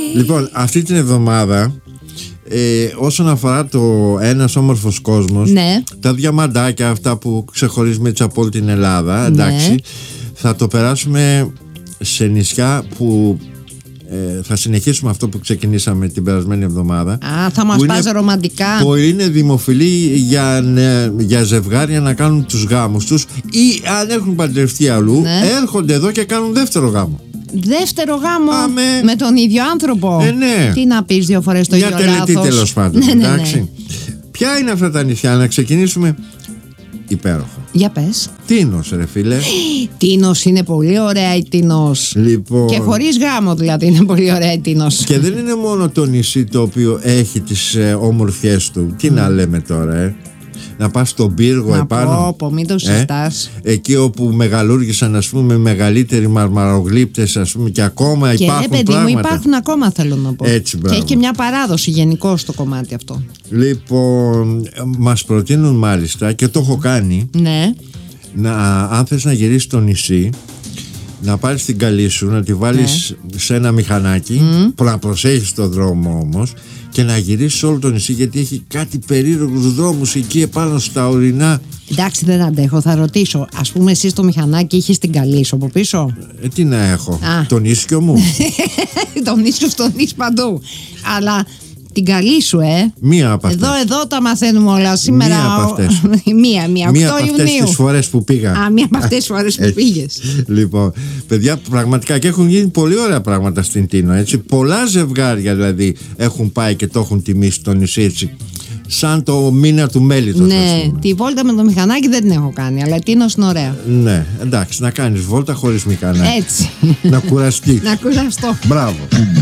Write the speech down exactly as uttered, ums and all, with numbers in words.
Λοιπόν, αυτή την εβδομάδα, ε, όσον αφορά το Ένας Όμορφος Κόσμος, ναι. τα διαμαντάκια αυτά που ξεχωρίζουμε έτσι από όλη την Ελλάδα, εντάξει, ναι. θα το περάσουμε σε νησιά που ε, θα συνεχίσουμε αυτό που ξεκινήσαμε την περασμένη εβδομάδα. Α, θα μας πας ρομαντικά. Που είναι δημοφιλή για, για ζευγάρια να κάνουν τους γάμους τους, ή αν έχουν παντρευτεί αλλού, ναι. έρχονται εδώ και κάνουν δεύτερο γάμο. Δεύτερο γάμο Α, με... με τον ίδιο άνθρωπο. Ε, ναι. Τι να πεις δύο φορές το ίδιο λάθος. Μια τελετή τέλος πάντων. Ναι, ναι, ναι. Εντάξει. Ποια είναι αυτά τα νησιά, να ξεκινήσουμε? Υπέροχο. Για πες. Τίνος, ρε φίλε. Τίνος είναι πολύ ωραία η Τίνος. Λοιπόν... Και χωρίς γάμο δηλαδή είναι πολύ ωραία η Τίνος. Και δεν είναι μόνο το νησί το οποίο έχει τις ε, όμορφιές του. Τι mm. να λέμε τώρα, ε. Να πας στον πύργο να επάνω. Πω, πω, μην το συζητάς. Ε, εκεί όπου μεγαλούργησαν, ας πούμε, μεγαλύτεροι μαρμαρογλύπτες, ας πούμε, και ακόμα και υπάρχουν ρε, παιδί πράγματα. μου, υπάρχουν ακόμα, θέλω να πω. Έτσι, και έχει και μια παράδοση γενικώ στο κομμάτι αυτό. Λοιπόν, μας προτείνουν μάλιστα, και το έχω κάνει, ναι. να, αν θες να γυρίσεις στο νησί, να πάρεις την καλή σου, να τη βάλεις ναι. σε ένα μηχανάκι, mm. να προσέχεις το δρόμο όμως, και να γυρίσεις όλο το νησί, γιατί έχει κάτι περίεργους δρόμους εκεί επάνω στα ορεινά. Εντάξει, δεν αντέχω, θα ρωτήσω. Ας πούμε, εσύ στο μηχανάκι είχες την καλή σου από πίσω? Ε, τι να έχω, Α. τον ίσιο μου. Τον ίσιο στον ίσιο παντού. Αλλά την καλή σου, ε. Μία από αυτές. Εδώ, εδώ τα μαθαίνουμε όλα σήμερα. Μία από αυτές. μία, μία, μία από αυτές τις φορές που πήγα. Α, μία από αυτές τις φορές που πήγες. Λοιπόν, παιδιά, πραγματικά, και έχουν γίνει πολύ ωραία πράγματα στην Τίνο, έτσι. Πολλά ζευγάρια δηλαδή έχουν πάει και το έχουν τιμήσει το νησί, έτσι. Σαν το μήνα του μέλιτος. Ναι, τη βόλτα με το μηχανάκι δεν την έχω κάνει, αλλά Τίνος είναι ωραία. Ναι, εντάξει, να κάνεις βόλτα χωρίς μηχανάκι. Έτσι. Να κουραστείς. Να κουραστώ. Μπράβο.